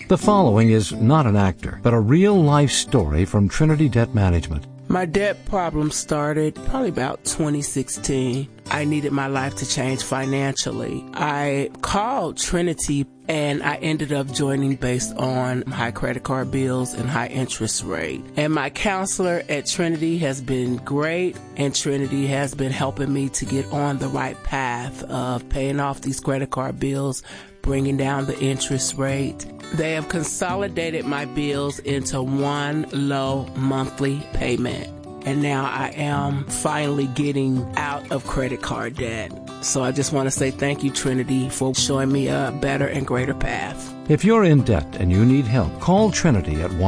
The following is not an actor, but a real-life story from Trinity Debt Management. My debt problem started probably about 2016. I needed my life to change financially. I called Trinity and I ended up joining based on high credit card bills and high interest rate. And my counselor at Trinity has been great, and Trinity has been helping me to get on the right path of paying off these credit card bills, bringing down the interest rate. They have consolidated my bills into one low monthly payment. And now I am finally getting out of credit card debt. So I just want to say thank you, Trinity, for showing me a better and greater path. If you're in debt and you need help, call Trinity at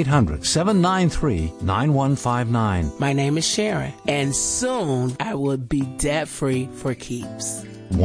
1-800-793-9159. My name is Sharon, and soon I will be debt-free for keeps.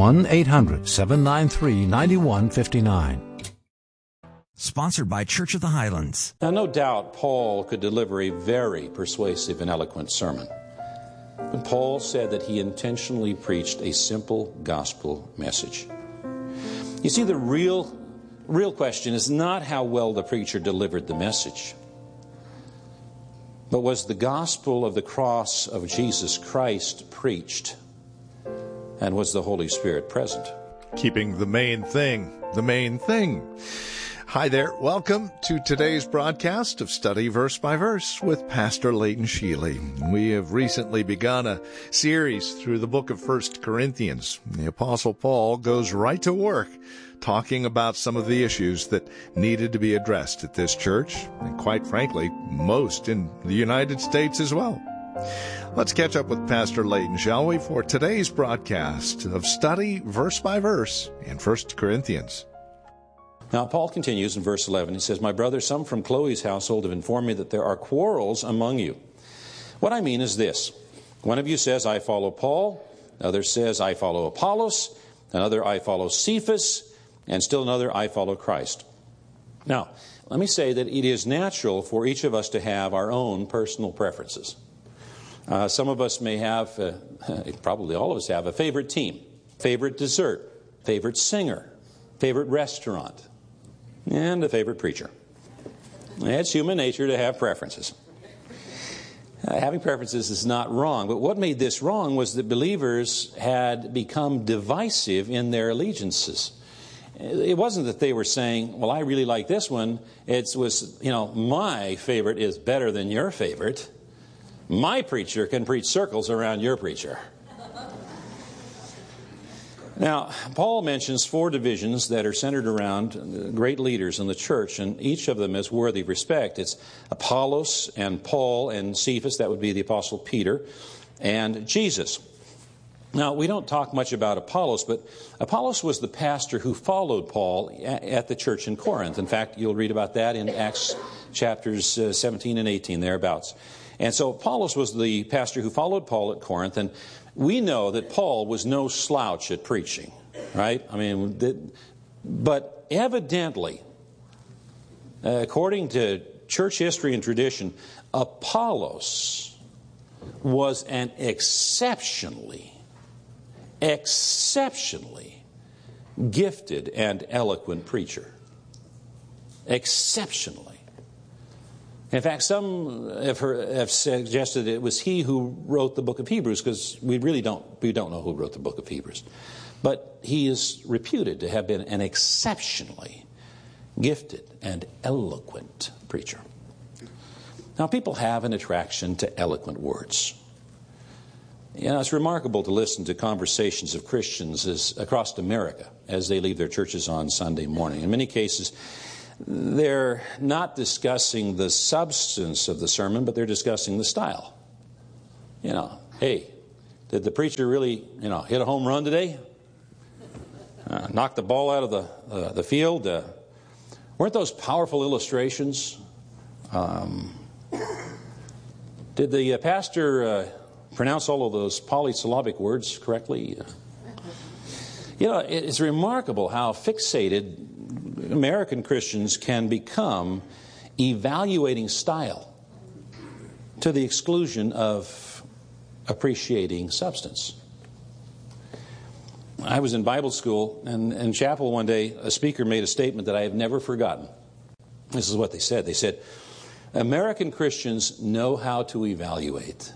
1-800-793-9159. Sponsored by Church of the Highlands. Now, no doubt Paul could deliver a very persuasive and eloquent sermon. But Paul said that he intentionally preached a simple gospel message. You see, the real question is not how well the preacher delivered the message, but was the gospel of the cross of Jesus Christ preached, and was the Holy Spirit present? Keeping the main thing, the main thing. Hi there. Welcome to today's broadcast of Study Verse by Verse with Pastor Leighton Sheely. We have recently begun a series through the book of 1 Corinthians. The Apostle Paul goes right to work talking about some of the issues that needed to be addressed at this church, and quite frankly, most in the United States as well. Let's catch up with Pastor Leighton, shall we, for today's broadcast of Study Verse by Verse in 1 Corinthians. Now, Paul continues in verse 11. He says, "My brothers, some from Chloe's household have informed me that there are quarrels among you. What I mean is this. One of you says, I follow Paul. Another says, I follow Apollos. Another, I follow Cephas. And still another, I follow Christ." Now, let me say that it is natural for each of us to have our own personal preferences. Some of us may have, probably all of us have, a favorite team, favorite dessert, favorite singer, favorite restaurant, and a favorite preacher. It's human nature to have preferences. Having preferences is not wrong, but what made this wrong was that believers had become divisive in their allegiances. It wasn't that they were saying, well, I really like this one. It was, my favorite is better than your favorite. My preacher can preach circles around your preacher. Now, Paul mentions 4 divisions that are centered around great leaders in the church, and each of them is worthy of respect. It's Apollos and Paul and Cephas, that would be the Apostle Peter, and Jesus. Now, we don't talk much about Apollos, but Apollos was the pastor who followed Paul at the church in Corinth. In fact, you'll read about that in Acts chapters 17 and 18, thereabouts. And so Apollos was the pastor who followed Paul at Corinth, and we know that Paul was no slouch at preaching, right? But evidently, according to church history and tradition, Apollos was an exceptionally gifted and eloquent preacher. Exceptionally. In fact, some have suggested it was he who wrote the book of Hebrews, because we don't know who wrote the book of Hebrews. But he is reputed to have been an exceptionally gifted and eloquent preacher. Now, people have an attraction to eloquent words. It's remarkable to listen to conversations of Christians across America as they leave their churches on Sunday morning. In many cases, they're not discussing the substance of the sermon, but they're discussing the style. Hey, did the preacher really, hit a home run today? Knock the ball out of the field? Weren't those powerful illustrations? Did the pastor pronounce all of those polysyllabic words correctly? It's remarkable how fixated American Christians can become evaluating style to the exclusion of appreciating substance. I was in Bible school, and in chapel one day, a speaker made a statement that I have never forgotten. This is what they said. They said, American Christians know how to evaluate,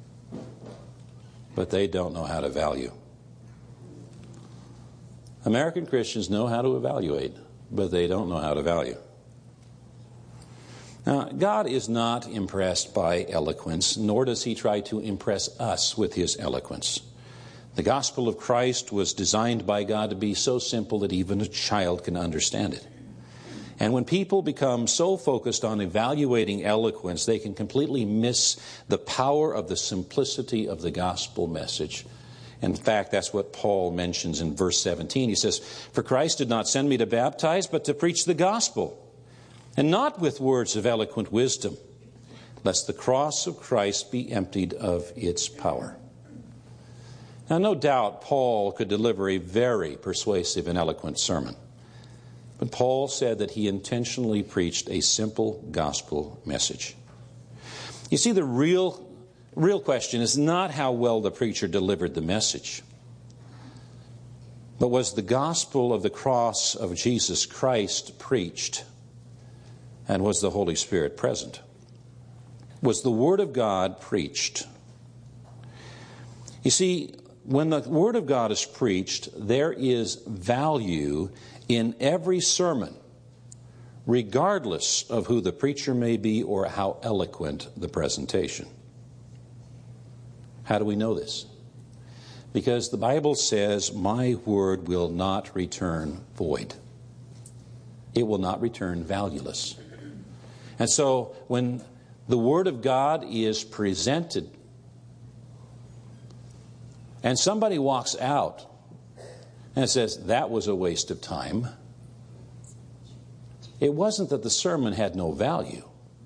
but they don't know how to value. American Christians know how to evaluate, but they don't know how to value. Now, God is not impressed by eloquence, nor does He try to impress us with His eloquence. The gospel of Christ was designed by God to be so simple that even a child can understand it. And when people become so focused on evaluating eloquence, they can completely miss the power of the simplicity of the gospel message. In fact, that's what Paul mentions in verse 17. He says, "For Christ did not send me to baptize, but to preach the gospel, and not with words of eloquent wisdom, lest the cross of Christ be emptied of its power." Now, no doubt Paul could deliver a very persuasive and eloquent sermon. But Paul said that he intentionally preached a simple gospel message. You see, the real question is not how well the preacher delivered the message, but was the gospel of the cross of Jesus Christ preached, and was the Holy Spirit present? Was the Word of God preached? You see, when the Word of God is preached, there is value in every sermon, regardless of who the preacher may be or how eloquent the presentation. How do we know this? Because the Bible says, "My word will not return void." It will not return valueless. And so when the Word of God is presented and somebody walks out and says, "That was a waste of time," it wasn't that the sermon had no value.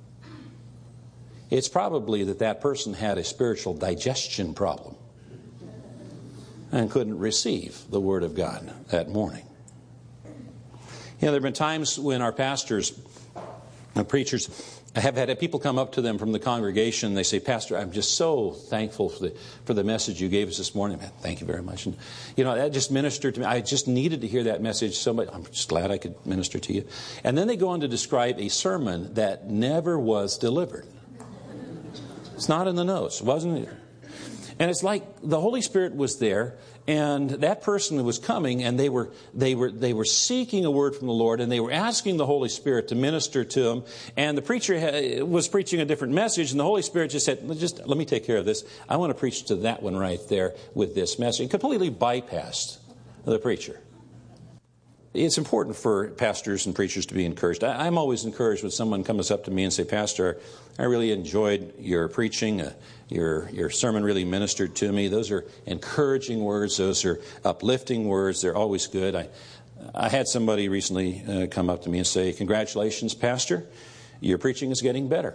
It's probably that that person had a spiritual digestion problem and couldn't receive the Word of God that morning. You know, there have been times when our pastors and preachers have had people come up to them from the congregation, and they say, "Pastor, I'm just so thankful for the message you gave us this morning." "Man, thank you very much. And, you know, that just ministered to me. I just needed to hear that message so much. I'm just glad I could minister to you." And then they go on to describe a sermon that never was delivered. It's not in the notes. It wasn't. And it's like the Holy Spirit was there, and that person was coming, and they were seeking a word from the Lord, and they were asking the Holy Spirit to minister to them. And the preacher was preaching a different message, and the Holy Spirit just said, "Let me take care of this. I want to preach to that one right there with this message." It completely bypassed the preacher. It's important for pastors and preachers to be encouraged. I'm always encouraged when someone comes up to me and say, "Pastor, I really enjoyed your preaching. Your sermon really ministered to me." Those are encouraging words. Those are uplifting words. They're always good. I had somebody recently come up to me and say, "Congratulations, Pastor. Your preaching is getting better."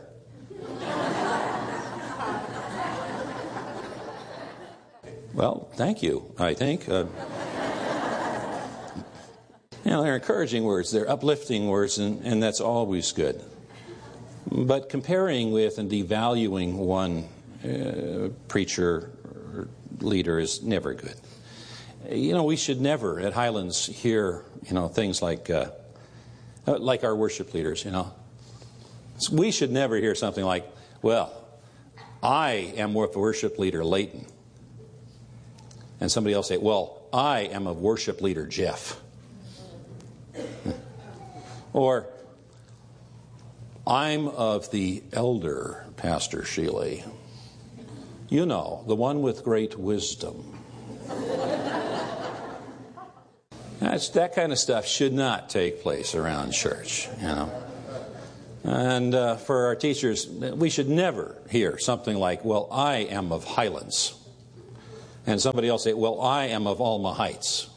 Well, thank you, I think. You know, they're encouraging words, they're uplifting words, and that's always good. But comparing with and devaluing one preacher or leader is never good. You know, we should never at Highlands hear, things like our worship leaders, We should never hear something like, "Well, I am with worship leader Leighton." And somebody else say, "Well, I am of worship leader Jeff." Or, "I'm of the elder Pastor Sheely. The one with great wisdom." That kind of stuff should not take place around church, And for our teachers, we should never hear something like, "Well, I am of Highlands." And somebody else say, "Well, I am of Alma Heights."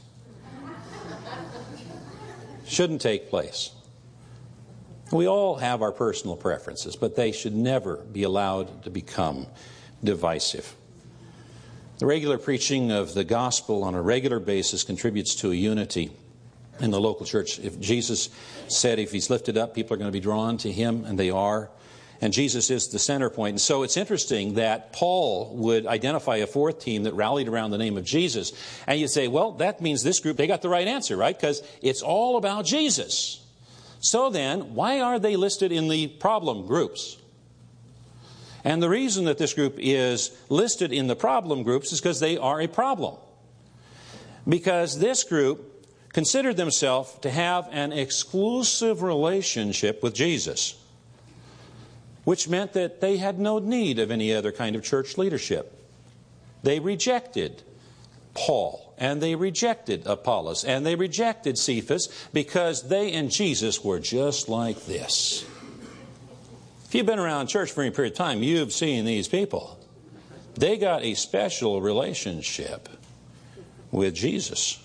Shouldn't take place. We all have our personal preferences, but they should never be allowed to become divisive. The regular preaching of the gospel on a regular basis contributes to a unity in the local church. If Jesus said if He's lifted up, people are going to be drawn to Him, and they are. And Jesus is the center point. And so it's interesting that Paul would identify a fourth team that rallied around the name of Jesus. And you say, well, that means this group, they got the right answer, right? Because it's all about Jesus. So then, why are they listed in the problem groups? And the reason that this group is listed in the problem groups is because they are a problem. Because this group considered themselves to have an exclusive relationship with Jesus, which meant that they had no need of any other kind of church leadership. They rejected Paul, and they rejected Apollos, and they rejected Cephas because they and Jesus were just like this. If you've been around church for any period of time, you've seen these people. They got a special relationship with Jesus.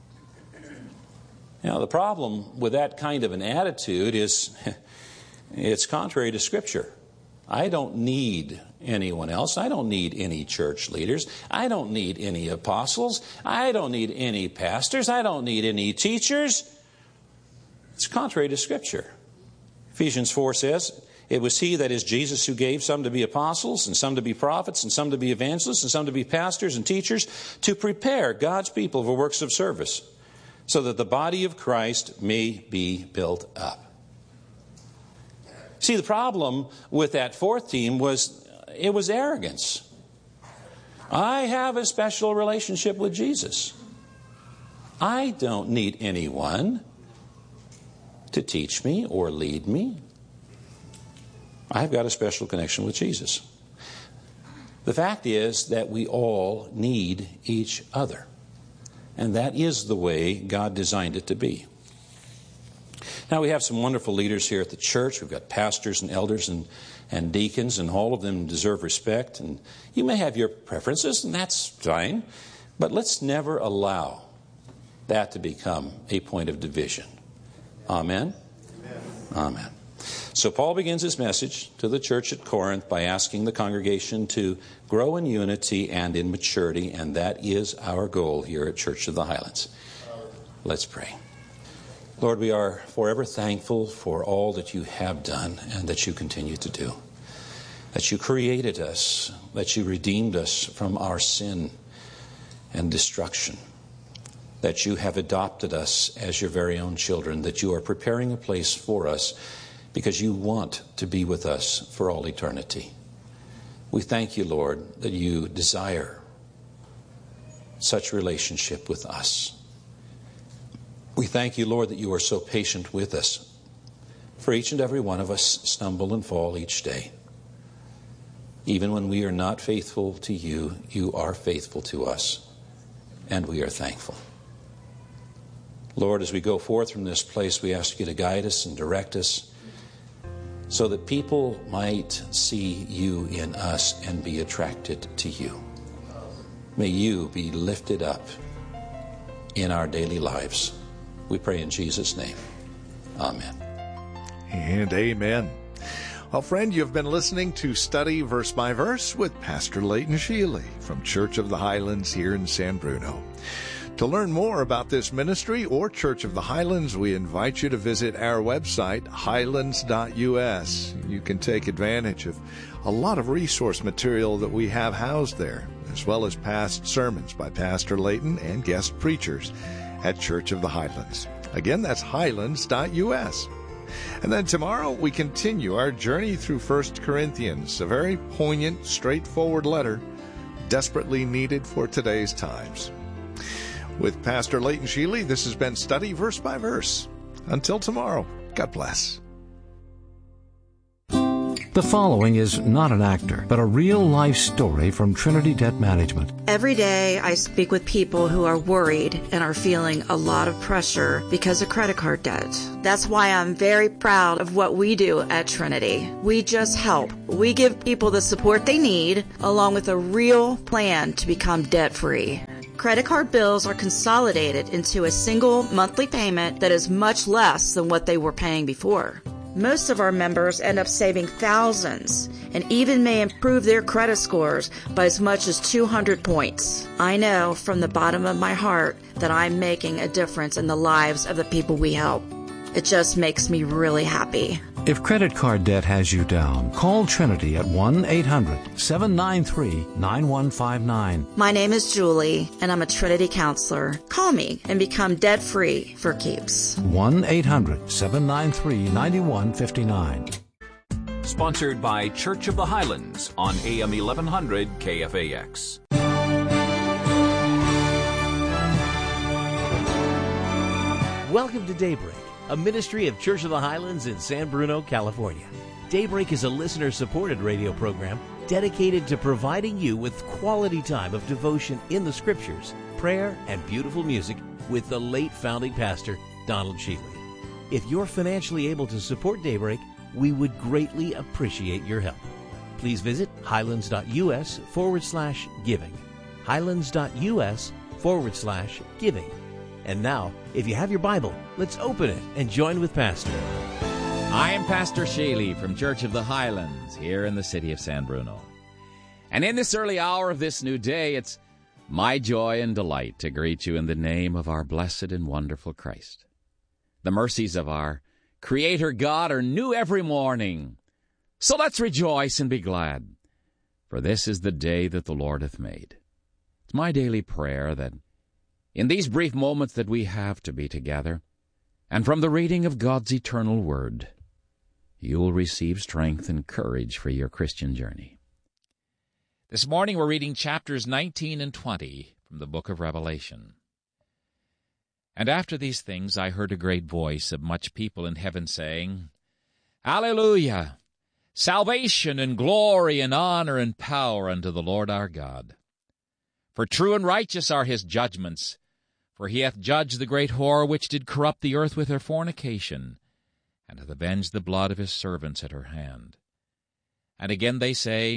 Now, the problem with that kind of an attitude is it's contrary to Scripture. I don't need anyone else. I don't need any church leaders. I don't need any apostles. I don't need any pastors. I don't need any teachers. It's contrary to Scripture. Ephesians 4 says, "It was He, that is Jesus, who gave some to be apostles, and some to be prophets, and some to be evangelists, and some to be pastors and teachers, to prepare God's people for works of service, so that the body of Christ may be built up." See, the problem with that fourth team was arrogance. I have a special relationship with Jesus. I don't need anyone to teach me or lead me. I've got a special connection with Jesus. The fact is that we all need each other. And that is the way God designed it to be. Now, we have some wonderful leaders here at the church. We've got pastors and elders and deacons, and all of them deserve respect. And you may have your preferences, and that's fine. But let's never allow that to become a point of division. Amen? Amen. So Paul begins his message to the church at Corinth by asking the congregation to grow in unity and in maturity, and that is our goal here at Church of the Highlands. Let's pray. Lord, we are forever thankful for all that you have done and that you continue to do. That you created us, that you redeemed us from our sin and destruction. That you have adopted us as your very own children, that you are preparing a place for us because you want to be with us for all eternity. We thank you, Lord, that you desire such relationship with us. We thank you, Lord, that you are so patient with us. For each and every one of us stumble and fall each day. Even when we are not faithful to you, you are faithful to us, and we are thankful. Lord, as we go forth from this place, we ask you to guide us and direct us so that people might see you in us and be attracted to you. May you be lifted up in our daily lives. We pray in Jesus' name. Amen. And amen. Well, friend, you've been listening to Study Verse by Verse with Pastor Leighton Sheely from Church of the Highlands here in San Bruno. To learn more about this ministry or Church of the Highlands, we invite you to visit our website, highlands.us. You can take advantage of a lot of resource material that we have housed there, as well as past sermons by Pastor Leighton and guest preachers at Church of the Highlands. Again, that's highlands.us. And then tomorrow we continue our journey through 1 Corinthians, a very poignant, straightforward letter, desperately needed for today's times. With Pastor Leighton Sheely, this has been Study Verse by Verse. Until tomorrow, God bless. The following is not an actor, but a real-life story from Trinity Debt Management. Every day I speak with people who are worried and are feeling a lot of pressure because of credit card debt. That's why I'm very proud of what we do at Trinity. We just help. We give people the support they need, along with a real plan to become debt-free. Credit card bills are consolidated into a single monthly payment that is much less than what they were paying before. Most of our members end up saving thousands and even may improve their credit scores by as much as 200 points. I know from the bottom of my heart that I'm making a difference in the lives of the people we help. It just makes me really happy. If credit card debt has you down, call Trinity at 1-800-793-9159. My name is Julie, and I'm a Trinity counselor. Call me and become debt-free for keeps. 1-800-793-9159. Sponsored by Church of the Highlands on AM 1100 KFAX. Welcome to Daybreak, a ministry of Church of the Highlands in San Bruno, California. Daybreak is a listener-supported radio program dedicated to providing you with quality time of devotion in the Scriptures, prayer, and beautiful music with the late founding pastor, Donald Sheely. If you're financially able to support Daybreak, we would greatly appreciate your help. Please visit highlands.us/giving. highlands.us/giving. And now, if you have your Bible, let's open it and join with Pastor. I am Pastor Sheely from Church of the Highlands here in the city of San Bruno. And in this early hour of this new day, it's my joy and delight to greet you in the name of our blessed and wonderful Christ. The mercies of our Creator God are new every morning. So let's rejoice and be glad, for this is the day that the Lord hath made. It's my daily prayer that in these brief moments that we have to be together, and from the reading of God's eternal Word, you will receive strength and courage for your Christian journey. This morning we're reading chapters 19 and 20 from the book of Revelation. And after these things I heard a great voice of much people in heaven saying, Alleluia! Salvation and glory and honor and power unto the Lord our God. For true and righteous are his judgments, for he hath judged the great whore which did corrupt the earth with her fornication, and hath avenged the blood of his servants at her hand. And again they say,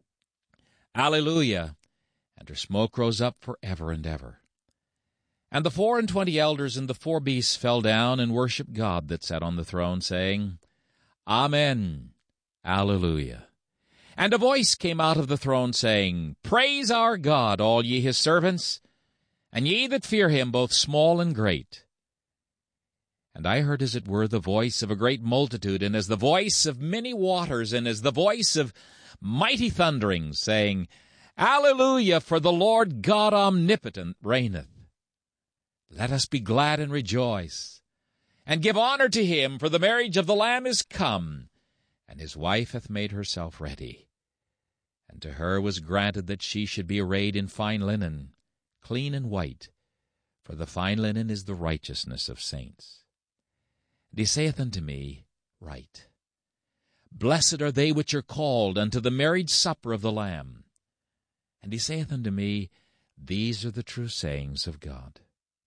Alleluia! And her smoke rose up for ever and ever. And the 24 elders and the 4 beasts fell down and worshipped God that sat on the throne, saying, Amen, Alleluia. And a voice came out of the throne, saying, Praise our God, all ye his servants, and ye that fear him, both small and great. And I heard as it were the voice of a great multitude, and as the voice of many waters, and as the voice of mighty thunderings, saying, Alleluia, for the Lord God omnipotent reigneth. Let us be glad and rejoice, and give honor to him, for the marriage of the Lamb is come, and his wife hath made herself ready. And to her was granted that she should be arrayed in fine linen, clean and white, for the fine linen is the righteousness of saints. And he saith unto me, Write, Blessed are they which are called unto the marriage supper of the Lamb. And he saith unto me, These are the true sayings of God.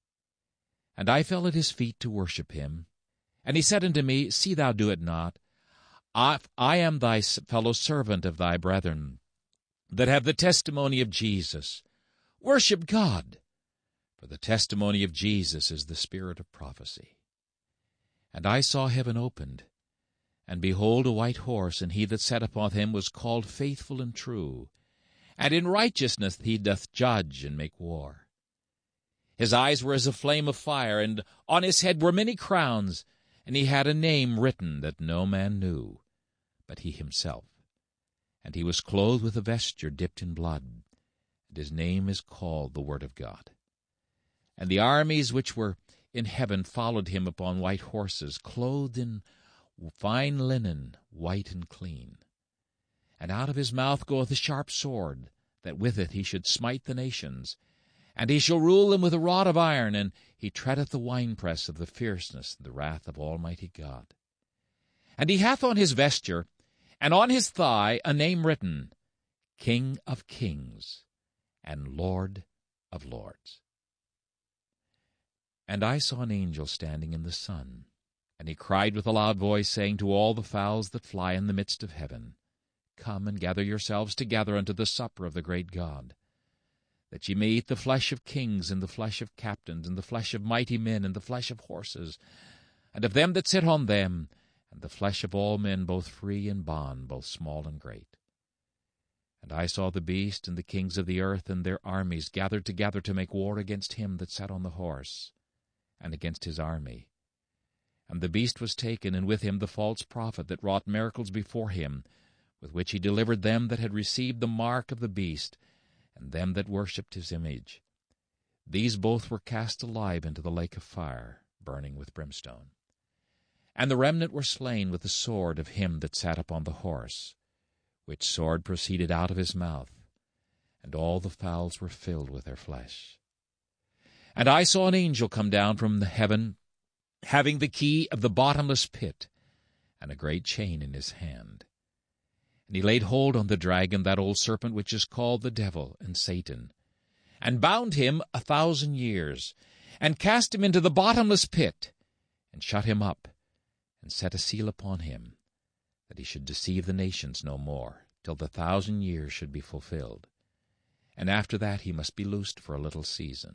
And I fell at his feet to worship him. And he said unto me, See thou do it not. I am thy fellow servant of thy brethren, that have the testimony of Jesus. Worship God, for the testimony of Jesus is the spirit of prophecy. And I saw heaven opened, and behold a white horse, and he that sat upon him was called Faithful and True, and in righteousness he doth judge and make war. His eyes were as a flame of fire, and on his head were many crowns, and he had a name written that no man knew, but he himself. And he was clothed with a vesture dipped in blood, and his name is called the Word of God. And the armies which were in heaven followed him upon white horses, clothed in fine linen, white and clean. And out of his mouth goeth a sharp sword, that with it he should smite the nations. And he shall rule them with a rod of iron, and he treadeth the winepress of the fierceness and the wrath of Almighty God. And he hath on his vesture, and on his thigh, a name written, King of Kings, and Lord of Lords. And I saw an angel standing in the sun, and he cried with a loud voice, saying to all the fowls that fly in the midst of heaven, Come and gather yourselves together unto the supper of the great God, that ye may eat the flesh of kings, and the flesh of captains, and the flesh of mighty men, and the flesh of horses, and of them that sit on them, and the flesh of all men, both free and bond, both small and great. And I saw the beast and the kings of the earth and their armies gathered together to make war against him that sat on the horse, and against his army. And the beast was taken, and with him the false prophet that wrought miracles before him, with which he delivered them that had received the mark of the beast, and them that worshipped his image. These both were cast alive into the lake of fire, burning with brimstone. And the remnant were slain with the sword of him that sat upon the horse, which sword proceeded out of his mouth, and all the fowls were filled with their flesh. And I saw an angel come down from the heaven, having the key of the bottomless pit, and a great chain in his hand. And he laid hold on the dragon, that old serpent which is called the devil and Satan, and bound him 1,000 years, and cast him into the bottomless pit, and shut him up, and set a seal upon him, that he should deceive the nations no more, till the 1,000 years should be fulfilled. And after that he must be loosed for a little season.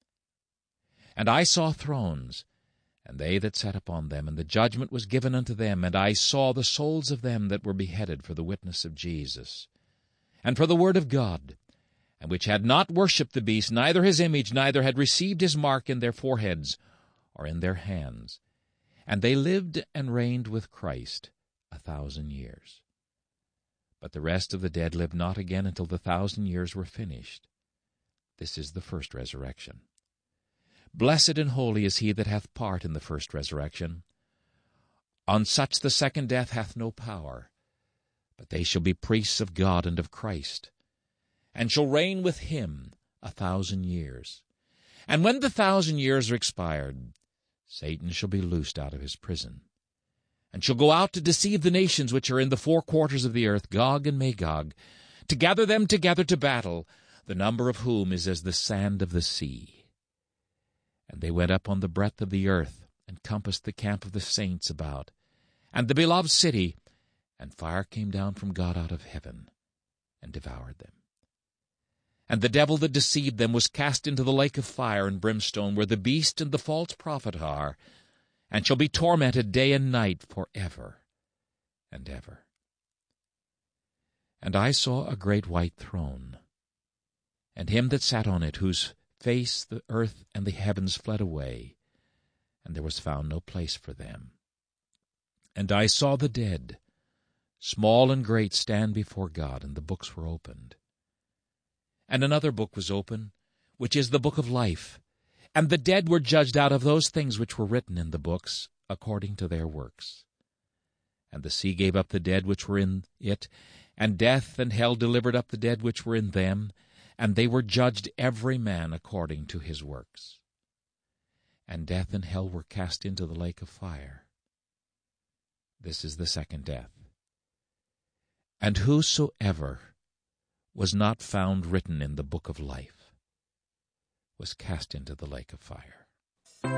And I saw thrones, and they that sat upon them, and the judgment was given unto them. And I saw the souls of them that were beheaded for the witness of Jesus, and for the word of God, and which had not worshipped the beast, neither his image, neither had received his mark in their foreheads or in their hands. And they lived and reigned with Christ 1,000 years. But the rest of the dead lived not again until the 1,000 years were finished. This is the first resurrection. Blessed and holy is he that hath part in the first resurrection. On such the second death hath no power, but they shall be priests of God and of Christ, and shall reign with him 1,000 years. And when the 1,000 years are expired, Satan shall be loosed out of his prison, and shall go out to deceive the nations which are in the four quarters of the earth, Gog and Magog, to gather them together to battle, the number of whom is as the sand of the sea. And they went up on the breadth of the earth, and compassed the camp of the saints about, and the beloved city, and fire came down from God out of heaven, and devoured them. And the devil that deceived them was cast into the lake of fire and brimstone, where the beast and the false prophet are, and shall be tormented day and night for ever and ever. And I saw a great white throne, and him that sat on it, whose face the earth and the heavens fled away, and there was found no place for them. And I saw the dead, small and great, stand before God, and the books were opened. And another book was opened, which is the book of life. And the dead were judged out of those things which were written in the books, according to their works. And the sea gave up the dead which were in it, and death and hell delivered up the dead which were in them, and they were judged every man according to his works. And death and hell were cast into the lake of fire. This is the second death. And whosoever was not found written in the book of life was cast into the lake of fire.